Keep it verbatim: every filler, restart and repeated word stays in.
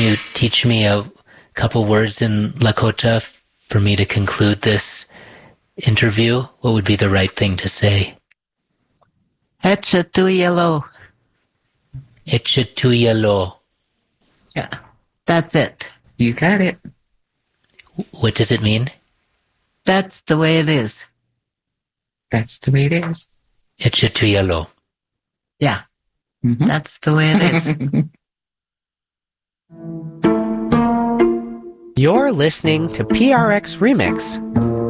you teach me a couple words in Lakota for me to conclude this interview? What would be the right thing to say? Hetchatuyalo. Hetchatuyalo. Yeah, that's it. You got it. What does it mean? That's the way it is. That's the way it is. Hetchatuyalo. Yeah, Mm-hmm. that's the way it is. You're listening to P R X Remix,